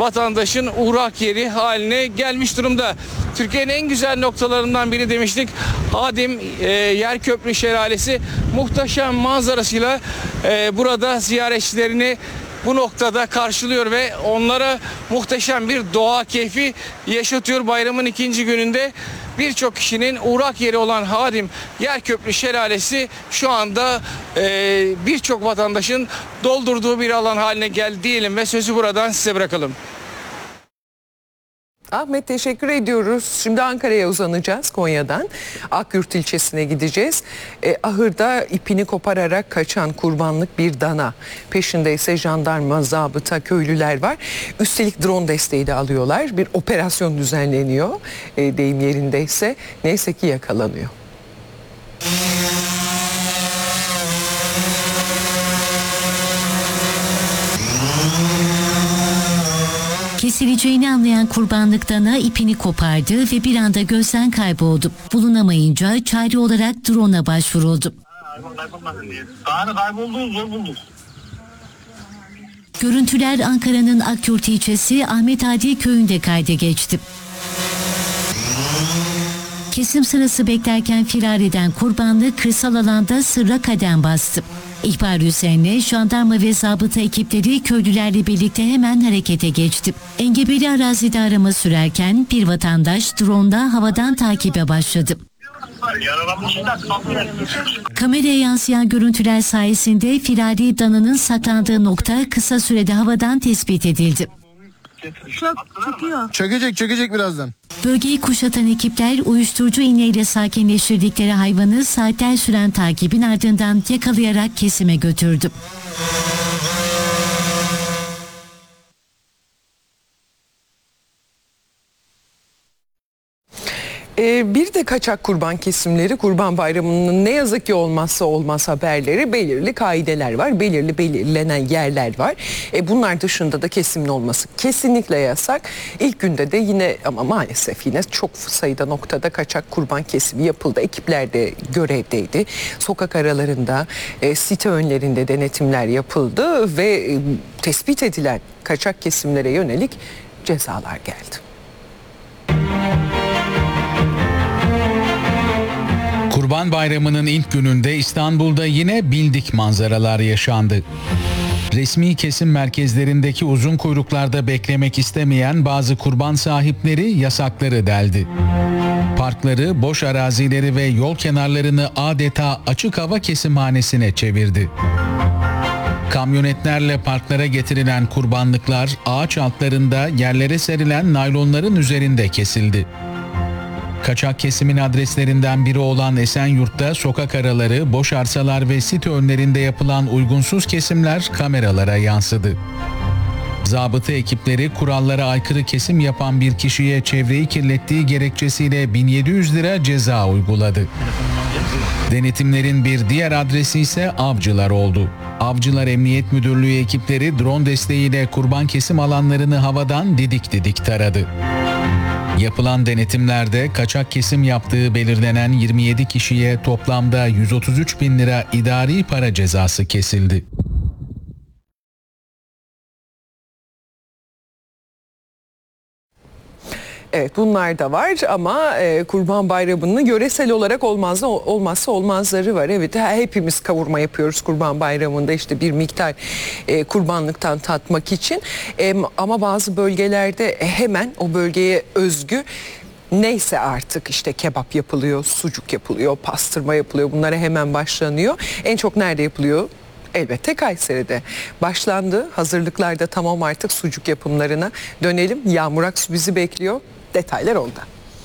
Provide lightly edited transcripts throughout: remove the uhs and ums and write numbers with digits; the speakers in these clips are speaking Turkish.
vatandaşın uğrak yeri haline gelmiş durumda. Türkiye'nin en güzel noktalarından biri demiştik. Adim Yerköprü Şelalesi muhteşem manzarasıyla burada ziyaretçilerini bu noktada karşılıyor ve onlara muhteşem bir doğa keyfi yaşatıyor. Bayramın ikinci gününde birçok kişinin uğrak yeri olan Hadim Yerköprü Şelalesi şu anda birçok vatandaşın doldurduğu bir alan haline geldi diyelim ve sözü buradan size bırakalım. Ahmet, teşekkür ediyoruz. Şimdi Ankara'ya uzanacağız Konya'dan. Akyurt ilçesine gideceğiz. Ahırda ipini kopararak kaçan kurbanlık bir dana. Peşinde ise jandarma, zabıta, köylüler var. Üstelik drone desteği de alıyorlar. Bir operasyon düzenleniyor. Deyim yerindeyse. Neyse ki yakalanıyor. Kesileceğini anlayan kurbanlık dana ipini kopardı ve bir anda gözden kayboldu. Bulunamayınca çare olarak drone'a başvuruldu. Kaybolduğu zor bulduk. Görüntüler Ankara'nın Akyurt ilçesi Ahmet Adi köyünde kayda geçti. Kesim sırası beklerken firar eden kurbanlık kırsal alanda sırra kadem bastı. İhbar üzerine jandarma ve zabıta ekipleri köylülerle birlikte hemen harekete geçti. Engebeli arazide arama sürerken bir vatandaş drone'da havadan takibe başladı. Kameraya yansıyan görüntüler sayesinde firari dananın saklandığı nokta kısa sürede havadan tespit edildi. Çökecek birazdan. Bölgeyi kuşatan ekipler uyuşturucu iğneyle sakinleştirdikleri hayvanı saatler süren takibin ardından yakalayarak kesime götürdü. Bir de kaçak kurban kesimleri, Kurban Bayramı'nın ne yazık ki olmazsa olmaz haberleri, belirli kaideler var, belirlenen yerler var. Bunlar dışında da kesimin olması kesinlikle yasak. İlk günde de yine ama maalesef yine çok sayıda noktada kaçak kurban kesimi yapıldı. Ekipler de görevdeydi. Sokak aralarında, site önlerinde denetimler yapıldı ve tespit edilen kaçak kesimlere yönelik cezalar geldi. Kurban Bayramı'nın ilk gününde İstanbul'da yine bildik manzaralar yaşandı. Resmi kesim merkezlerindeki uzun kuyruklarda beklemek istemeyen bazı kurban sahipleri yasakları deldi. Parkları, boş arazileri ve yol kenarlarını adeta açık hava kesimhanesine çevirdi. Kamyonetlerle parklara getirilen kurbanlıklar ağaç altlarında yerlere serilen naylonların üzerinde kesildi. Kaçak kesimin adreslerinden biri olan Esenyurt'ta sokak araları, boş arsalar ve site önlerinde yapılan uygunsuz kesimler kameralara yansıdı. Zabıta ekipleri kurallara aykırı kesim yapan bir kişiye çevreyi kirlettiği gerekçesiyle 1700 lira ceza uyguladı. Denetimlerin bir diğer adresi ise Avcılar oldu. Avcılar Emniyet Müdürlüğü ekipleri drone desteğiyle kurban kesim alanlarını havadan didik taradı. Yapılan denetimlerde kaçak kesim yaptığı belirlenen 27 kişiye toplamda 133 bin lira idari para cezası kesildi. Evet, bunlar da var ama Kurban Bayramı'nın yöresel olarak olmazsa olmazları var. Evet, hepimiz kavurma yapıyoruz Kurban Bayramı'nda işte bir miktar kurbanlıktan tatmak için. Ama bazı bölgelerde hemen o bölgeye özgü neyse artık işte kebap yapılıyor, sucuk yapılıyor, pastırma yapılıyor. Bunlara hemen başlanıyor. En çok nerede yapılıyor? Elbette Kayseri'de başlandı. Hazırlıklar da tamam, artık sucuk yapımlarına dönelim. Yağmur Aksu bizi bekliyor. Detaylar onda.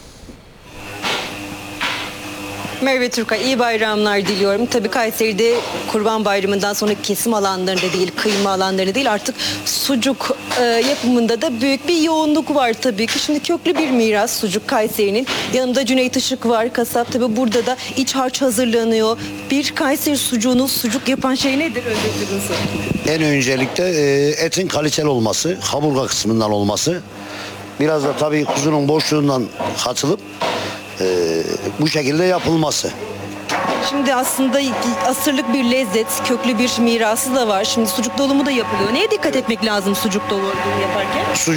Merve Türkay, iyi bayramlar diliyorum. Tabii Kayseri'de Kurban Bayramı'ndan sonra kesim alanlarında değil, kıyma alanlarında değil, artık sucuk yapımında da büyük bir yoğunluk var tabii ki. Şimdi köklü bir miras sucuk Kayseri'nin. Yanımda Cüneyt Işık var, kasap. Tabii burada da iç harç hazırlanıyor. Bir Kayseri sucuğunu sucuk yapan şey nedir? En öncelikle etin kaliteli olması, kaburga kısmından olması. Biraz da tabii kuzunun boşluğundan katılıp bu şekilde yapılması. Şimdi aslında asırlık bir lezzet, köklü bir mirası da var. Şimdi sucuk dolumu da yapılıyor. Neye dikkat etmek lazım sucuk dolumu yaparken?